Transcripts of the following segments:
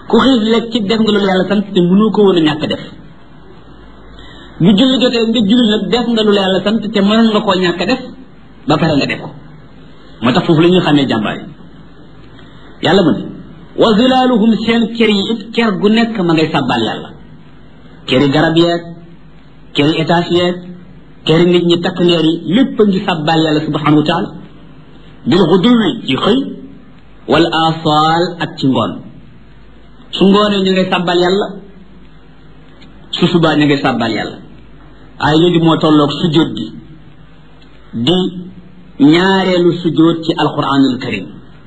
ku xiif lekk ci def nga loolu yàlla sant te mënoo ko woon a ñàkk def bu julli jotee nga julli nag def nga loolu yàlla sant te mën nga koo ñàkk def ba pare nga def ko moo tax foofu la ñuy xamee jàmbaar yi yàlla mu ne wa zilaaluhum seen kër yi it kër gu nekk ma ngay sàbbal yàlla këri garab yeeg këri étage yeeg këri nit ñi takk leer yi lépp a ngi sàbbal yàlla subhanahu wa taala bil xuduwi ci xëy wala asaal ak ci ngoon su ngoonee ñu ngay sàbbal yàlla su subaa ñu ngay sàbbal yàlla ay yooyu moo tolloog sujjóot gi di ñaareelu sujjóot ci alquranul karim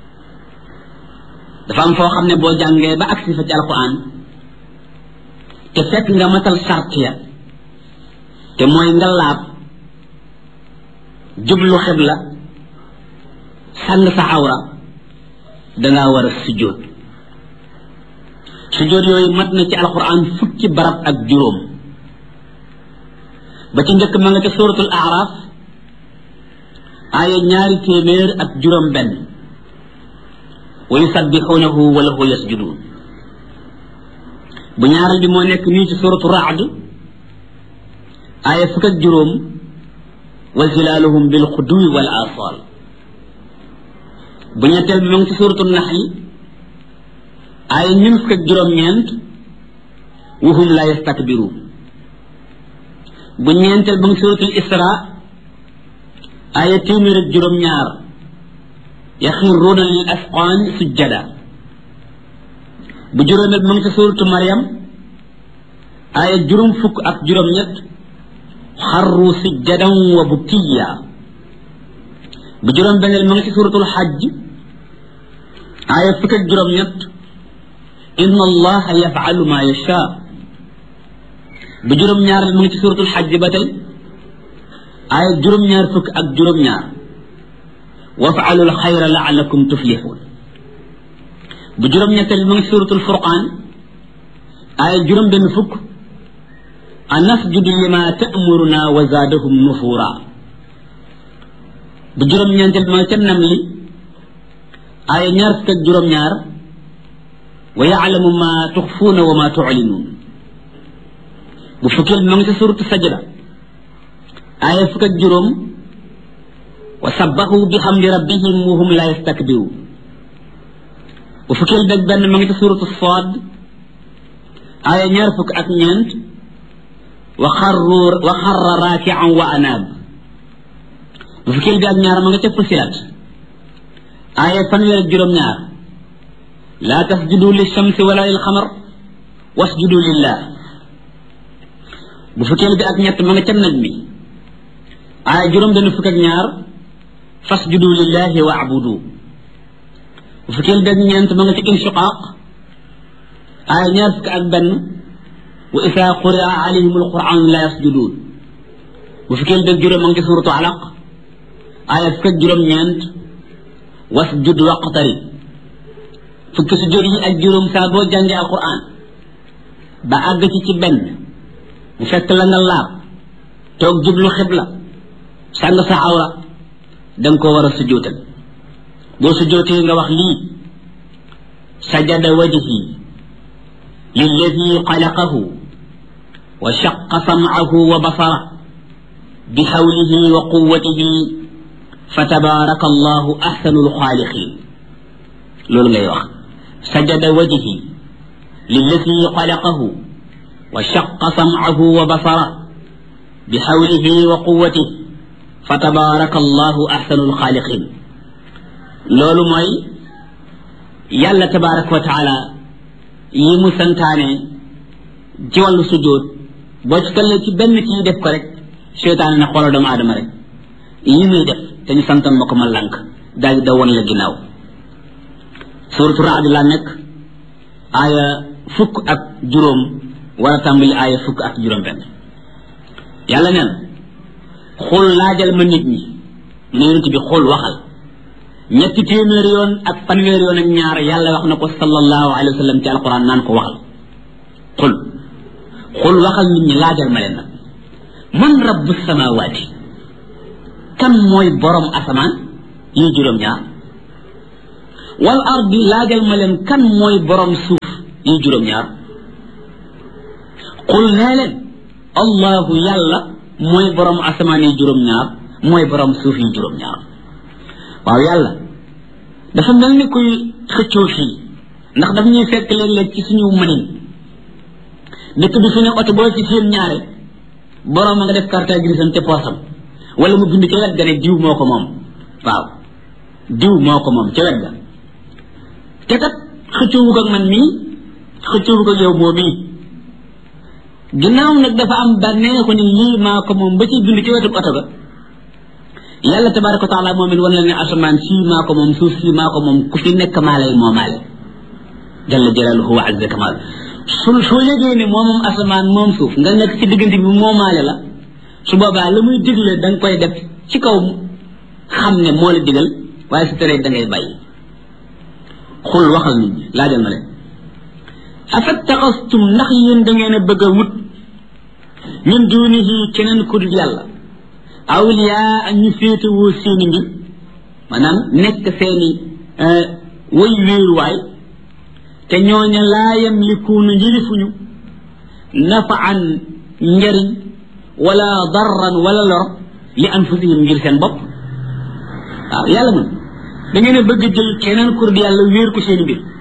dafa am foo xam ne boo jàngee ba agsi fa ci alquran te fekk nga matal sart ya te mooy nga laab jublu xibla sàng sa awra dangaa war a sujjóot sujjóot yooyu mat na ci alquran fukki barab ak juróom ba ci njëkk ma nga ca suratul araf aaya 200 ak juróom benn wa yusabbixuunahu wa lahu yasjuduun bu ñaaral bi moo nekk nii ci suratu raad aaya fukk ak juróom wa zilaaluhum bil xuduwi wal asaal bu ñetteel bi moo ngi ci suratu naxli aaya ñun fukk ak juróom-ñeent wa hum la yastakbiruun bu ñeenteel ba ngi suratul isra aaya 100 ak juróom-ñaar yaxiruuna lil asqaan sujjada bu juróomeel ma ngi ci suuratu Maryam aaya juróom fukk ak juróom-ñett xarru sujjadan wa bukiyya bu juróom-benneel ma ngi ci suuratul Hajj aaya fukk ak juróom-ñett inna allaha yaf'alu ma yasha bu juróom-ñaareel ma ngi ci suuratul Hajj ba tey aaya juróom-ñaar fukk ak juróom-ñaar waf'alu alxayra la'allakum tuflixuun bu juróom-ñetteel mu ngi suratul furqaan aaya juróom-benn fukk anasjudu lima ta'muruna wa zaadahum nufuura bu juróom-ñeenteel ma nga ca namli aaya ñaar fukk ak juróom-ñaar wa ya'lamu ma tuxfuuna wa ma tu'linuun bu fukkeel ma nga ca suratu sajda aaya fukk ak juróom wa sabbahu bihamdi rabbihim wa hum la yastakbiruun bu fukkeel beeg benn ma ngi ci suuratu Saad aaya ñaar fukk ak ñeent wa xarra raaki'an wa anaab bu fukkeel bi ak ñaar ma nga ca Fussilat aaya fanweer ak juróom-ñaar laa tasjudu lishamsi wala lil qamar wasjudu lillah bu fukkeel bi ak ñett ma nga ca Najmi aaya juróom-benn fukk ak ñaar fasjudu lillahi wa'budu bu fukkeel beeg ñeent ma nga ci inshiqaaq aaya ñaar fukk ak benn wa isaa quri'a alayhim alquran la yasjuduun bu fukkeel beeg juróom ma nga ci suuratu alaq aaya fukk ak juróom-ñeent wasjud waqtarib fukki sujjóot yi ak juróom saa boo jàngee alquran ba àgg ci benn mu fekk la nga laab toog jublu xibla sàng sa awra danga ko war a sujjóotal boo sujjóotee nga wax lii sajada wajhi lilladi xalaqahu wa shaqa sam'ahu wa basara bi hawlihi wa quwwatihi fa tabaraka allahu ahsanul xaaliqin loolu ngay wax sajada wajhi lilladi xalaqahu wa shaqa sam'ahu wa basara bi hawlihi wa quwwatihi fa tabaraka allahu ahsanul xaaliqin loolu mooy yàlla tabaraka wa taala yi mu santaane ci wàllu sujjóot boo ci tollee ci benn ci def ko rek seytaane na xoolal doomu aadama rek yi muy def te ñu santan ma ko ma lànk daal di da woon la ginnaaw suratu raad la nekk aaya fukk ak juróom war a tàmbali aaya fukk ak juróom benn yàlla neen xul laajal ma nit ñi ne yonent bi xul waxal ñetti téeméer yoon ak fanweer yoon ak ñaar yàlla wax na ko sallallahu alayhi wa sallam ci alquran naan ko waxal xul waxal nit ñi laajal ma leen nag man rabbu samawaati kan mooy borom asamaan yi juróom-ñaar wal ardi laajal ma leen kan mooy borom suuf yi juróom-ñaar qul nee leen allahu yàlla mooy borom asamaan yi juróom-ñaar mooy borom suuf yi juróom-ñaar waaw yàlla dafa mel ni kuy xëccoo fii ndax daf ñuy fekk léeg-léeg ci suñu mënin dëkk bi fi ne oto boo ci seen ñaare borom a nga def carte grise te poosam wala mu bind ca wet ga ne diw moo ko moom waaw diw moo ko moom ca wet ga te kat xëccoowu ak man mii xëccoowu ak yow moo mii ginnaaw nag dafa am bànnee ko ni lii maa ko moom ba ci bind ci wetu oto ga yàlla tabaraka wa taala moom it wan la ne asamaan sii maa ko moom suuf sii maa ko moom ku fi nekk maa lay moomaale jalla jalaaluhu wa azza kamal soo yëgee ne moom asamaan moom suuf nga nekk ci diggante bi moomaale la su boobaa la muy digle da nga koy def ci kaw xam ne moo la digal waaye su teree da ngay bàyyi xul waxal nit ñi laajal ma leen afattaxastum ndax yéen da ngeen a bëgg a wut min dunihi keneen ku dul yàlla awliyaa ñu féetewoo seeni mbir maanaam nekk seeni way wéeruwaay te ñooña laa yamlikuuna njërifuñu nafaan njariñ wala darran wala lor li anfusihim ngir seen bopp waaw yàlla man da ngeen a bëgg jël keneen kur di yàlla wéer ko seeni mbir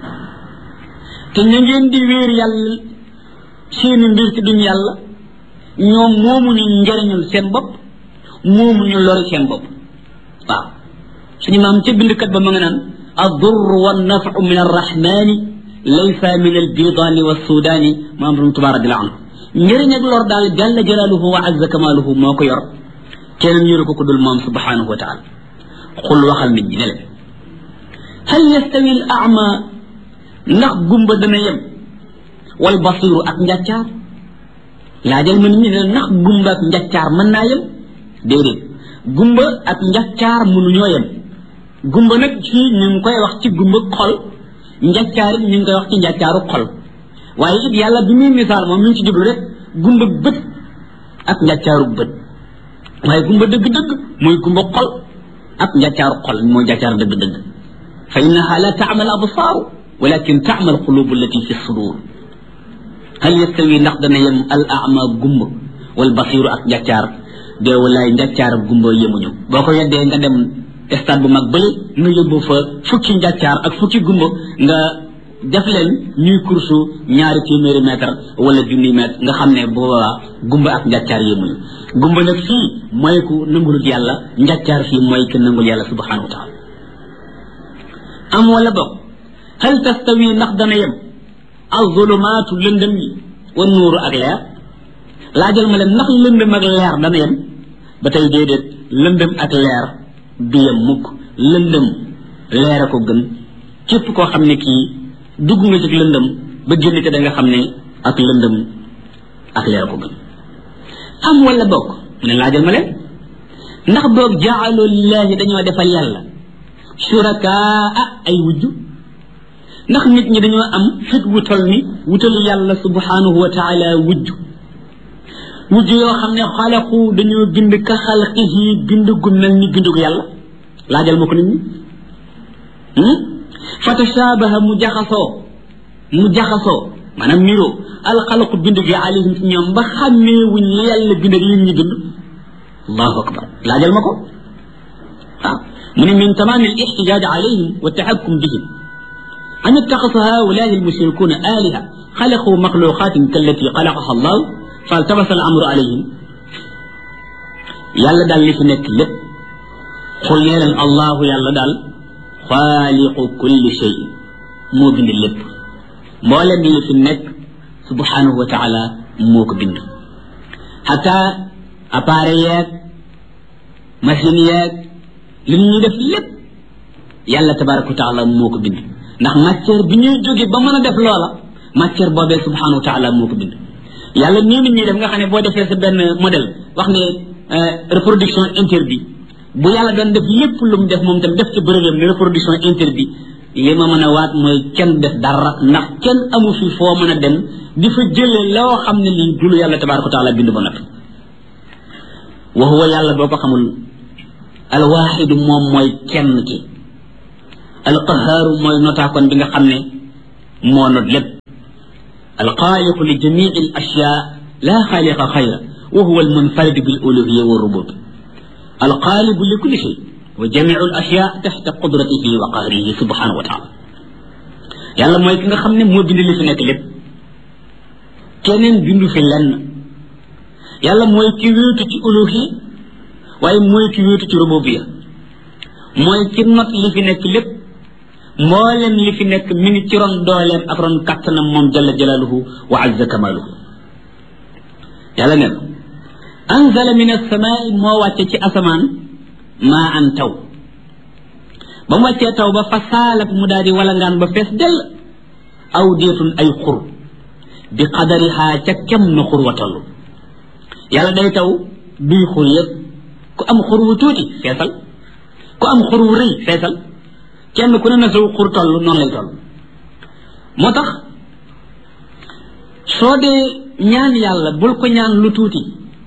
te ña ngeen di wéer yàlla seeni mbir te duñ yàlla ñoom moomuñu njariñul seen bopp moomuñu lori seen bopp waaw suñu maam ca bindkat ba ma nga naan ad-durru wan-naf'u min ar-rahmani laysa min al-bidaani was-sudaani maam rum Tuubaa radiyallaahu anhu njëriñ ak lor daal jalla jalaaluhu wa azza kamaaluhu moo ko yor keneen yoru ko dul moom subhanahu wa taala xul waxal nit ñi ne leen hal yastawi al-a'ma ndax gumba dana yem wal basiru ak njàccaar laajal ma nit ñi ne ndax gumba ak njàccaar mën naa yem déedéet gumba ak njàccaar mënuñoo yem gumba nag fii ñu ngi koy wax ci gumba xol njàccaar it ñu ngi koy wax ci njàccaaru xol waaye it yàlla bi muy misaal moom mi ngi ci jublu rek gumba bët ak njàccaaru bët waaye gumba dëgg-dëgg mooy gumba xol ak njàccaaru xol mooy njàccaar dëgg-dëgg fa innaha la ta'mal absaaru walakin ta'mal qulubu allati fi sudur hal yastawi ndax dana yem al a'ma gumba wal basiru ak njàccaar de walaay njàccaar ak gumba yemuñu boo ko yeddee nga dem stade bu mag bële nga yóbbu fa fukki njàccaar ak fukki gumba nga def leen ñuy kursu 200 mètre wala 1000 mètre nga xam ne boobaa gumba ak njàccaar yemuñu gumba nag fii mooy ku nangulut yàlla njàccaar fii mooy ku nangul yàlla subhanahu wa taala am wala bokk hal tastawi ndax dana yem az-zulumaatu lëndëm yi wa nuuru ak leer laajal ma leen ndax lëndëm ak leer dana yem ba tey déedéet lëndëm ak leer du yem mukk lëndëm leer a ko gën képp koo xam ne kii dugg nga ci lëndëm ba génn te da nga xam ne ak lëndëm ak leer a ko gën am wala bokk mu ne laajal ma leen ndax boog jaalu lillahi dañoo defal yàlla shurakaa ay wujju ndax nit ñi dañoo am fit wu tol ni wutal yàlla subhanahu wa taala wujju yoo xam ne xalaqu dañoo bind ka xalqihi bind gu mel ni bindu yàlla laajal ma ko nit ñi fa tashabaha mu jaxasoo maanaam niroo alxalaqu bind gi alayhim ci ñoom ba xàmmee wuñ li yàlla bind ak yéen ñi bind allahu akbar laajal ma ko waaw mu ne min tamaam al ixtijaaj alayhim wa taxakkum bihim an ittaxasa haulaai almushrikuuna aliha xalaqu maxluqatin kallati xalaqaha allah faltabasa al amru alayhim yàlla daal li fi nekk lépp xul nee leen allahu yàlla daal xaaliqu kulli shay moo bind lépp mboolem li fi nekk subhanahu wa taala moo ko bind xata appareil yeeg machine yeeg li ñuy def lépp yàlla tabaraka wa taala moo ko bind ndax matière bi ñuy jóge ba mën a def loola matière boobee subhanahu wa taala moo ko bind yàlla nii nit ñuy def nga xam ne boo defee sa benn modèle wax ne reproduction interdit bu yàlla doon def lépp lu mu def moom tam def ci bërëbam ne reproduction interdit li ma mën a waat mooy kenn def dara ndax kenn amu fi foo mën a dem di fa jëlee loo xam ne lii dulu yàlla tabaraka wa taala bind ba noppi wa huwa yàlla boo ko xamul alwaaxidu moom mooy kenn ki alqahaaru mooy notaakoon bi nga xam ne moo not lépp alxaaliqu li jamii al ashyaa laa xaaliqa xayra wa huwa almunfarid bil uluhiyya wa rubub alxaaliqu li kulli shay wa jamii al ashyaa taxta qudratihi wa qahrihi subhanahu wa taala yàlla mooy ki nga xam ne moo bind li fi nekk lépp keneen bindu fi lenn yàlla mooy ki wéetu ci uluhiyya waaye mooy ki wéetu ci rububiyya mooy ki not li fi nekk lépp mboolem li fi nekk mi ngi ci ron dooleem ak ron kattanam moom jalla jalaaluhu wa azza kamaaluhu yàlla ne anzala min as-samaa'i moo wàcce ci asamaan maa an taw ba mu wàccee taw ba fa saalat mu daal di walangaan ba fees dell aw déetun ay xur bi qadarihaa ca kem na xur wa toll yàlla day taw duy xur yëpp ku am xur wu tuuti feesal ku am xur wu rëy feesal kenn ku ne na saw xur toll noonu lay toll moo tax soo dee ñaan yàlla bul ko ñaan lu tuuti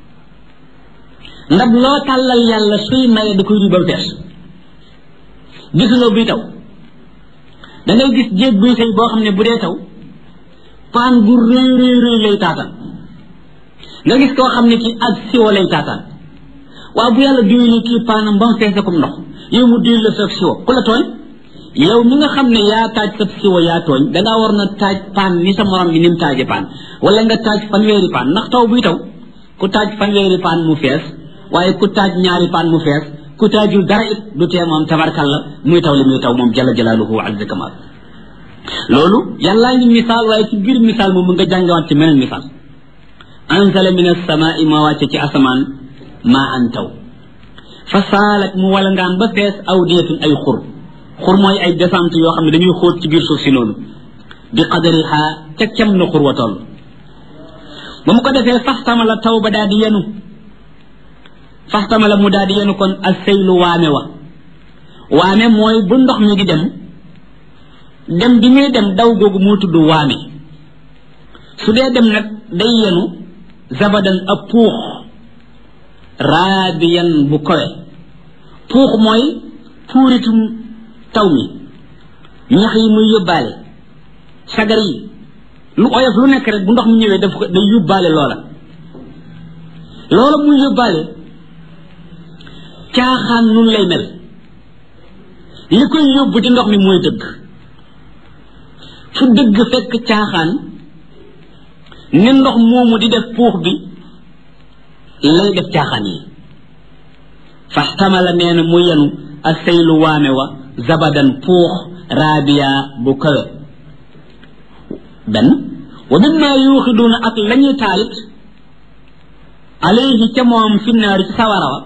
ndab loo tàllal yàlla suy maye da koy duy ba mu fees gisuloo buy taw da ngay gis jéeg buy sëy boo xam ne bu dee taw paan bu rëy rëy rëy lay taataan nga gis koo xam ne kii ak siwo lay taataan waaw bu yàlla duy ni kii paanam ba mu fees comme ndox yow mu duy la sa siwo ku la tooñ yow mi nga xam ne yaa taaj sa siwo yaa tooñ dangaa war na taaj paan ni sa morom bi ni mu taaje paan wala nga taaj fanweeri paan ndax taw buy taw ku taaj fanweeri paan mu fees waaye ku taaj ñaari paan mu fees ku taajul dara it du tee moom tabarkalla muy taw li muy taw moom jalla jalaaluhu wa azza kamal loolu yàllaa ngi misaal waaye ci biir misaal moom nga jàngawaat ci meneen misaal anzala min as-samaa'i ma wàcce ci asamaan maa an taw fa saalat mu walangaan ba fees awdiyatun ay xur mooy ay descente yoo xam ne dañuy xóot ci biir suuf si noonu bi qadariha ca kem na xur wa toll ba mu ko defee faxtamala taw ba daal di yenu faxtamala mu daal di yenu kon as seylu waame mooy bu ndox mi di dem bi muy dem daw googu moo tudd waame su dee dem nag day yenu zabadan ab puux raadiyan bu kowe puux mooy puuritum taw mi ñax yi muy yóbbaale sagar yi lu oyof lu nekk rek bu ndox mi ñëwee daf ko day yóbbaale loola muy yóbbaale caaxaan nun lay mel li koy yóbbu ci ndox mi mooy dëgg fu dëgg fekk caaxaan ne ndox moomu di def puux bi lay def caaxaan yi faxtamala nee na mu yenu ak saylu waame wa zabadan puux raabiya bu kawe benn wa mimma yuuxiduuna ak lañuy taalit alayhi ca moom fi naari ci sawara wa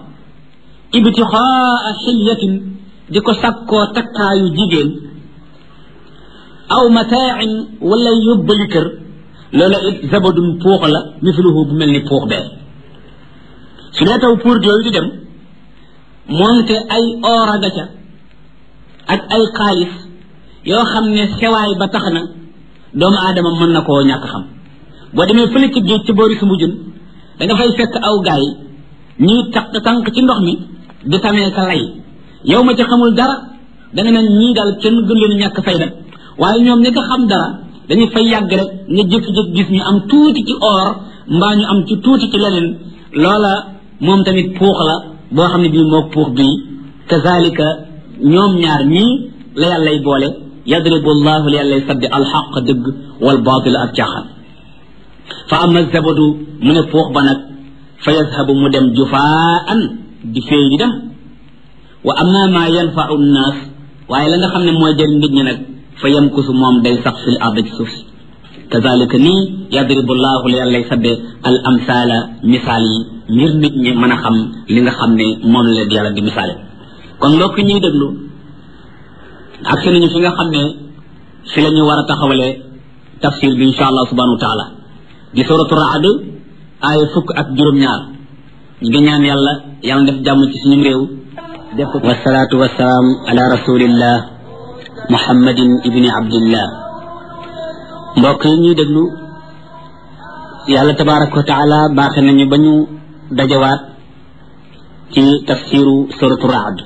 ibtixaa xilyatin di ko sakkoo takkaayu jigéen aw mataain wala yóbbali kër loola it zabadun puux la misluhu bu mel ni puux bee su dee taw pour yooyu di dem moonte ay oor aga ca ak ay xaalis yoo xam ne sewaay ba tax na doomu aadama mën na koo ñàkk xam boo demee fële ci géej ci boori su mujjun da nga fay fekk aw gaay ñuy tànk ci ndox mi di tamee ka lay yow ma ci xamul dara da nga naan ñii daal kenn gën leen ñàkk fayda waaye ñoom ñi nga xam dara dañuy fay yàgg rek nga jékki-jékki gis ñu am tuuti ci or mbaa ñu am ci tuuti ci leneen loola moom tamit puux la boo xam ne bii moo puux bii kazalika ñoom ñaar ñii la yàllay boole yadribu llahu li yàllay saddi alxaq dëgg wal baatil ak caaxaan fa ama zabadu mu ne puux ba nag fa yazhabu mu dem jufaan di féey di dem wa amma ma yanfau nnaas waaye la nga xam ne mooy jëriñ nit ñi nag fa yamkusu moom day sax fil ard ci suuf si kazalika nii yadribu llahu li yàllay sadde al amsaala misaal yi ngir nit ñi mën a xam li nga xam ne moom la leen yàlla di misaale kon mbokk ñuy déglu ak si nañu fi nga xam ne fi la ñu war a taxawalee tafsir bi insha allah subhanahu wa taala di suratu raad aaya fukk ak juróom-ñaar ñu ngi ñaan yàlla yàlla def jàmm ci suñu réew def ko wasalaatu wasalaam ala rasulillah muhammadin ibni abdillah mbokk yi ñuy déglu yàlla tabaraka wa taala baaxe nañu ba ñu dajawaat ci tafsiru suratu raad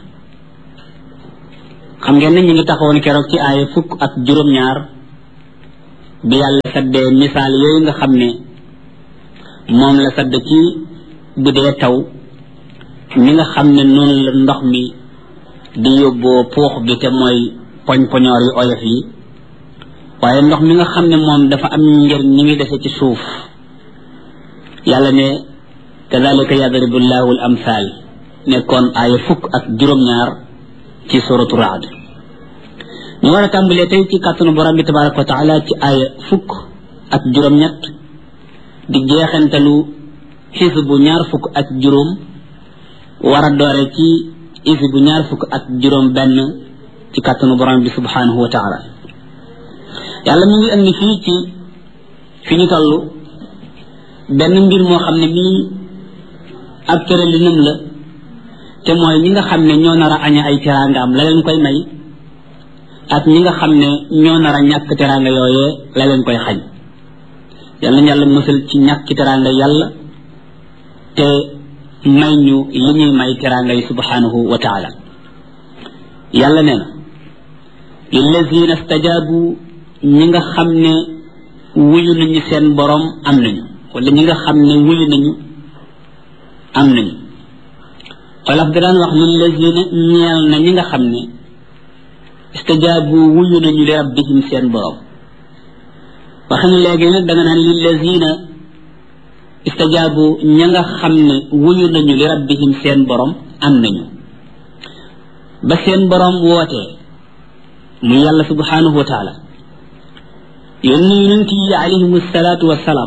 xam ngeen ne ñu ngi taxawoon keroog ci aaya fukk ak juróom-ñaar bi yàlla saddee misaal yooyu nga xam ne moom la sadd ci bu dee taw mi nga xam ne noonu la ndox mi di yóbboo puux bi te mooy poñ-poñoor yu oyof yi waaye ndox mi nga xam ne moom dafa am njëriñ ñi ngi dese ci suuf yàlla ne kadhalika yadribu llahu al amthal nekkoon aaya fukk ak juróom-ñaar ci suratu Ra'd ñu war a tàmbalee tey ci kàttanu borom bi tabaraka wa taala ci aaya fukk ak juróom-ñett di jeexantalu xisbu ñaar fukk ak juróom war a doore ci xisbu ñaar fukk ak juróom benn ci kàttanu borom bi subhanahu wa taala yàlla mu ngi indi fii ci fi ñu toll benn mbir moo xam ne bii ab tëralinam la te mooy ñi nga xam ne ñoo nar a aña ay teraangaam la leen koy may ak ñi nga xam ne ñoo nar a ñàkk teraanga yooyee la leen koy xañ yàlla na yàlla mësal ci ñàkki teraanga yàlla te may ñu li ñuy may teraanga yi subhanahu wa taala yàlla nee na lillazina stajabu ñi nga xam ne wuyu nañu seen borom am nañu wala ñi nga xam ne wuyu nañu am nañu xolaf da daan wax lillazina ñeel na ñi nga xam ne istajabu wuyu nañu li rabbihim seen borom wax ni léegi nag da nga naan lillazina istajabu ña nga xam ne wuyu nañu li rabbihim seen borom am nañu ba seen borom wootee mu yàlla subhanahu wa taala yónni yonent yi alayhim salaatu wasalaam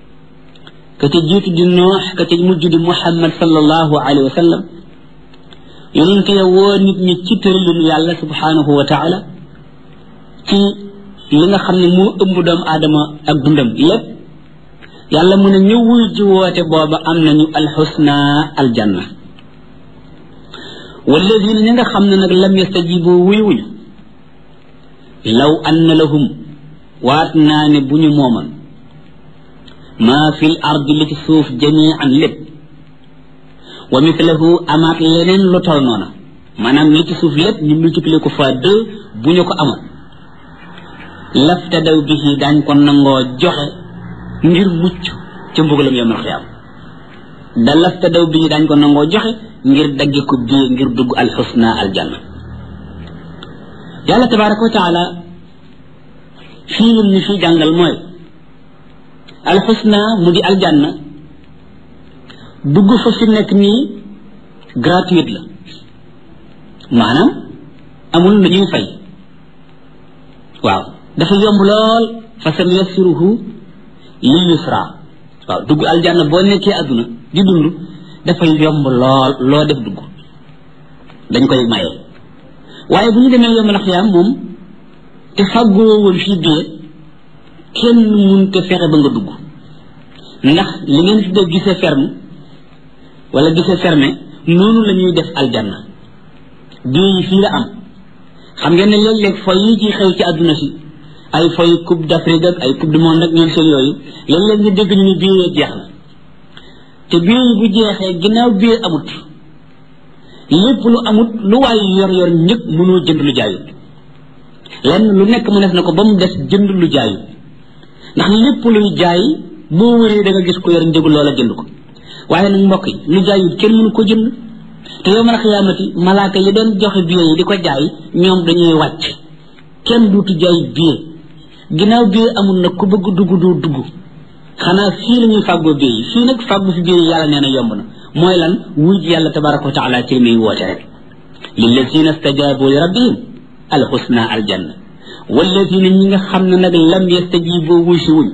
ka ca jiitu di noox ka ca mujj di muhammad sallallahu alayhi wa sallam yonent ya woo nit ñi ci tëralinu yàlla subhanahu wa taala ci li nga xam ne moo ëmb doomu aadama ak dundam lépp yàlla mu ne ñu wuy ji woote booba am nañu alxusna aljanna walladina ñi nga xam ne nag lam yastajibu wuyu law anna lahum waat naa ne bu ñu mooman maa fil ardi li ci suuf jamian lépp wa mithlahu amaat leneen lu tol noona maanaam li ci suuf lépp ñu multiplier ko fois 2 bu ñu ko amoon laftadaw bihi daañ ko nangoo joxe ngir mucc ca mbugalam yawmal xiyaam da laftadaw bihi daañ ko nangoo joxe ngir dagge ko bii ngir dugg alxusna aljanna yàlla tabaraka wa taala fii lim ñu fi jàngal mooy alxusna mu di aljanna dugg fa fi nekk nii gratuite la maanaam amul lu ñuy fay waaw dafa yomb lool fa sanuyassiruhu lil yusra waaw dugg aljanna boo nekkee àdduna di dund dafay yomb lool loo def dugg dañ koy maye waaye bu ñu demee yomb la xiyaam moom te fàggoo woon fii biir kenn mun te fexe ba nga dugg ndax li ngeen fi def gisee ferme wala gisee fermé noonu la ñuy def aljanna bii yi fii la am xam ngeen ne léeg-léeg foy yi ci xew ci àdduna si ay foy coupe d'Afrique ak ay coupe du monde ak ñoom seen yooyu léeg-léeg nga dégg ñu ni bii jeex na te bii yi bu jeexee ginnaaw bii amut lépp lu amut lu waay yor njëkk mënoo jënd lu jaayut lenn lu nekk mu def na ko ba mu des jënd lu jaayut ndax lépp luy jaay boo wëree da nga gis ko yor njëgu loola jënd ko waaye nag mbokk yi lu jaayut kenn mënu ko jënd te yow man xiyaamati malaaka yi doon joxe billet yi di ko jaay ñoom dañuy wàcc kenn duutu jaay billet ginnaaw billet amul nag ku bëgg dugg doo dugg xanaa fii la ñuy fàggoo billet yi fii nag fàggu fi billet yi yàlla nee na yomb na mooy lan wuy ji yàlla tabaraka wa taala ci li muy woote rek lillazina stajabu li rabbihim alxusna aljanna wallazina ñi nga xam ne nag lam yastajibu wuy si wuñ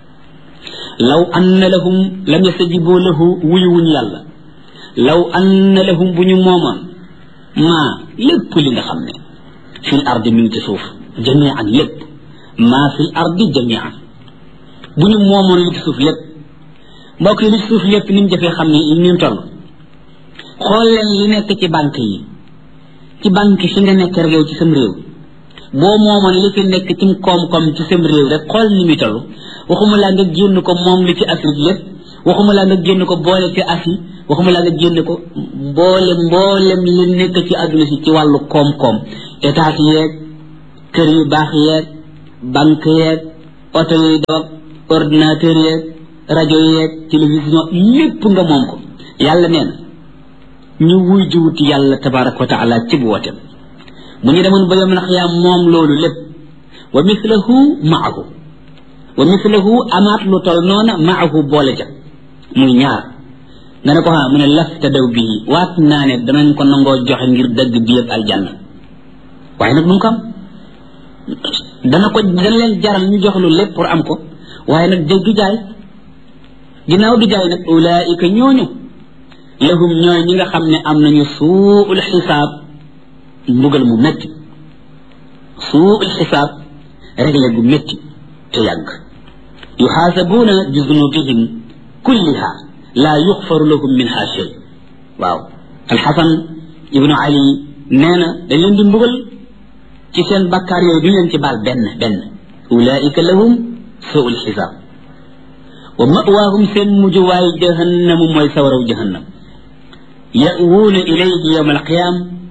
law anna lahum lam yastajibu lahu wuyu wuñ yàlla law anna lahum bu ñu moomoon maa lépp li nga xam ne fil ardi mi ngi ci suuf jamian lépp maa fil ardi jamian bu ñu moomoon li ci suuf lépp mbokk yi li ci suuf lépp ni mu jafee xam ne ni mu toll xool leen li nekk ci banque yi ci banque fi nga nekk rek yow ci sam réew boo moomoon li fi nekk ci koom-koom ci sam réew rek xool ni muy toll waxuma laa nga génn ko moom li ci Afrique lépp waxuma laa nga génn ko boole ci Asie waxuma laa nga génn ko mboolem li nekk ci àdduna si ci wàllu koom-koom état yeeg kër yu baax yeeg banque yeeg oto yi daw ordinateur yeeg rajo yeeg télévision lépp nga moom ko yàlla nee na ñu wuy jiwuti yàlla tabaraka wa taala ci bu wotem bu ñu demoon ba yawmal qiyaam moom loolu lépp wa mislahu maahu wa mislahu amaat lu tol noona maahu boole ca muy ñaar nga ne ko mu ne lafta daw bii waat naa ne danañ ko nangoo joxe ngir dëgg bi yëpp aljanna waaye nag mu ko am dana leen jaral ñu jox lu lépp pour am ko waaye nag dëgg du jaay ginnaaw du jaay nag ulaika ñooñu lahum ñooy ñi nga xam ne am nañu suul xisaab mbugal mu métti suul xisaab réglé gu métti te yàgg yuxaasabuuna bi zunubihim kulliha laa yuxfaru lahum minha shay waaw alxasan ibnu ali nee na dañ leen di mbugal ci seen bakkaar yooyu duñ leen ci baal benn ulaika lahum suul xisaab wa mawaahum seen mujjuwaay jahannamu mooy sawaraw jahannam ya'wuuna ilayhi yawma alqiyaam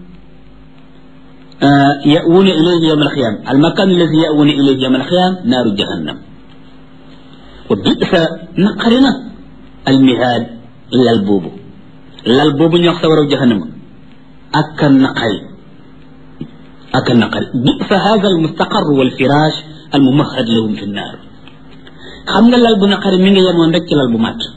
ya'wuuna ilayhi yawma alqiyaam almakaan alladi ya'wuuna ilayhi yawma alqiyaam naaru jahannam wa bi'sa naqarina almihaad lal boobu ñu wax sawaraw jahannama ak naqari bi'sa haadha almustaqar walfiraash almumahhad lahum fi nnaar xam nga lal bu naqari mi ngi yemoon rek ci lal bu màtt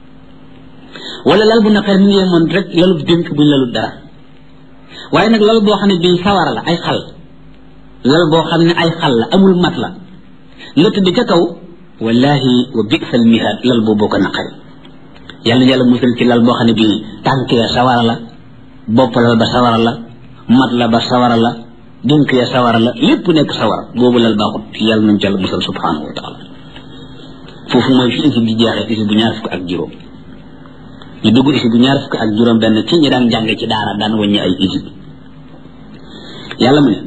wala lal bu naqari mi ngi yemoon rek lalub dénk buñ lalu dara waaye nag lal boo xam ne bii sawara la ay xal lal boo xam ne ay xal la amul mat la nga tëdd ca kaw wallahi wa bi'sal mihaad lal boo ko naqari yàlla musal ci lal boo xam ne bii tànk ya sawara la bopp lal ba sawara la mat la ba sawara la dénk ya sawara la lépp nekk sawara boobu lal baaxut yàlla nañ ci yàlla musal subhanahu wa taala foofu mooy fi isi bi jeexee isi bu ñaar fukk ak juróom ñu dugg isi bu ñaar fukk ak juróom benn ci ñi daan jàng ci daara daan wàññi ay isi yàlla mu ne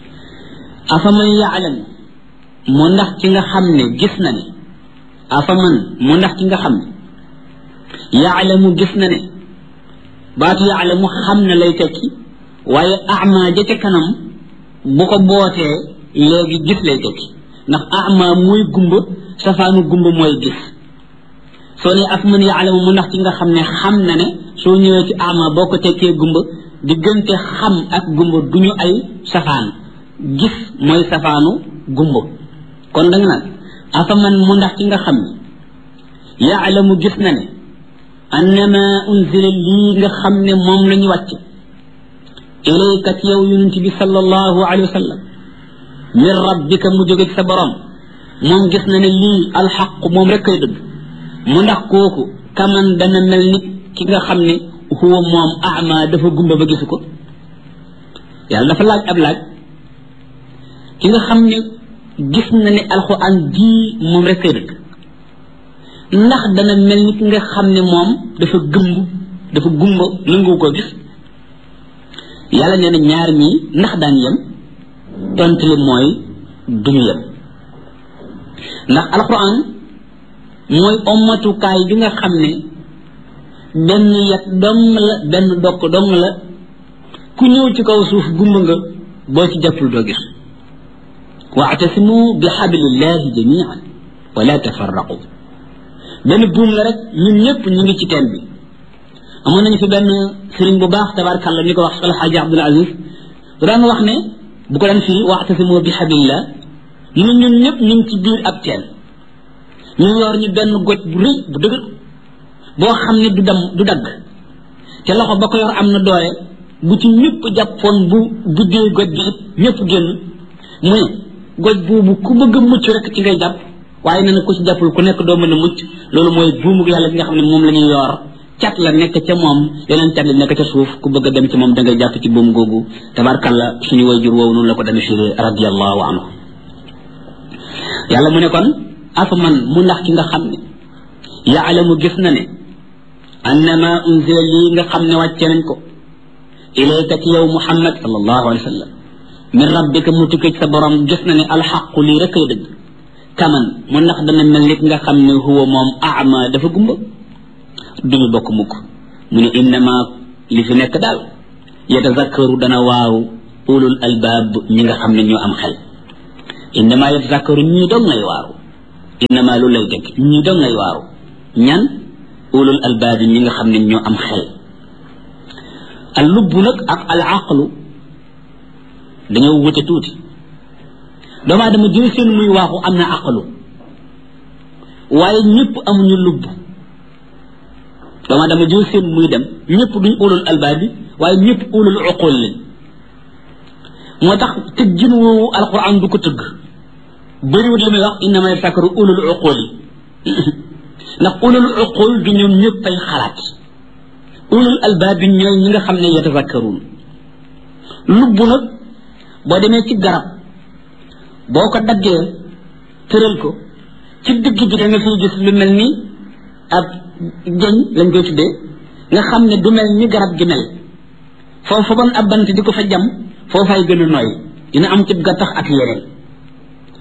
afaman yaalamu mu ndax ci nga xam ne gis na ne afaman mu ndax ci nga xam ne yaalamu gis na ne baatu yaalamu xam na lay tekki waaye ama ja ca kanam bu ko bootee léegi gis lay tekki ndax ama mooy gumba safaanu gumba mooy gis soo ne afaman yaalamu mu ndax ci nga xam ne xam na ne soo ñëwee ci ama boo ko tekkee gumba diggante xam ak gumba duñu ay safaan gis mooy safaanu gumba kon da nga naan afaman mu ndax ci nga xam ne yaalamu gis na ne annama unzila lii nga xam ne moom la ñu wàcc ilayka ci yow yonent bi sallallahu alayhi wa sallam min rabbika mu jóge ci sa borom moom gis na ne lii alxaq moom rek kay dëgg mu ndax kooku kaman dana mel ni ki nga xam ne huwa moom ama dafa gumba ba gisu ko yàlla dafa laaj ab laaj ki nga xam ne gis na ne alxuraan ji moom rek kay dëgg ndax dana mel ni ki nga xam ne moom dafa gumba nangu ko gis yàlla nee na ñaar ñii ndax daan yem tontu li mooy duñu yem ndax alxuraan mooy ommatukaay bi nga xam ne benn yat dong la benn dokk dong la ku ñëw ci kaw suuf gumba nga boo ci jàppul doo gis wa'tasimu bi hablillahi jami'an wa la tafarraqu benn buum la rek ñun ñëpp ñu ngi ci teen bi amoon nañu fi benn sëriñ bu baax tabaarkalla ñu ko wax Al Hadji Abdul Aziz bu daan wax ne bu ko daan fii wa'tasimu bi hablillah ñun ñëpp ñu ngi ci biir ab teen ñu yor ñu benn goj bu rëy bu dëgër boo xam ne du dagg te loxo ba ko yor am na doole bu ci ñëpp jàppoon bu guddee goj bi it ñëpp génn mu ne goj boobu ku bëgg a mucc rek ci ngay jàpp waaye nee na ku ci jàppul ku nekk doo mën a mucc loolu mooy buumu yàlla bi nga xam ne moom la ñuy yor cat la nekk ca moom yeneen cat la nekk ca suuf ku bëgg a dem ci moom da ngay jàpp ci buum googu tabarkalla suñu wayjur woowu noonu la ko demee firi radiyallahu anhu yàlla mu ne kon afaman mu ndax ki nga xam ne yaalamu gis na ne annama unzila lii nga xam ne wàcce nañ ko ilayka ci yow muhammad sallallahu alayhi wa sallam min rabbika mu tukkee ci sa borom gis na ne alxaqu lii rek ay dëgg kaman mu ndax dana mel nit nga xam ne huwa moom ama dafa gumba duñu bokk mukk mu ne innama li fi nekk daal yatazakkaru dana waaw ulul albaab ñi nga xam ne ñoo am xel innama yatazakkaru ñii doom ngay waaru innama lu lay teg ñi dong ngay waaru ñan ulul albaab ñi nga xam ne ñoo am xel al lubb nag ak al aqlu dañoo wute tuuti doomu aadama jël seen muy waaxu am na aqlu waaye ñëpp amuñu lubb doomu aadama jël seen muy dem ñëpp duñ ulul albaab bi waaye ñëpp ulul uqul leen moo tax tëggin woowu alquran du ko tëgg bëriwut li muy wax innama yatazakkaru ulul uqul yi ndax ulul uqul du ñoom ñëpp ay xalaat ulul albaab bi ñooy ñi nga xam ne yatazakkaruun lubb nag boo demee ci garab boo ko daggee tëral ko ci digg bi da nga fiy gis lu mel ni ab jëñ lañ koy tuddee nga xam ne du mel ni garab gi mel foofu ban ab bant di ko fa jam foofay gën a nooy dina am ci gattax ak yeneen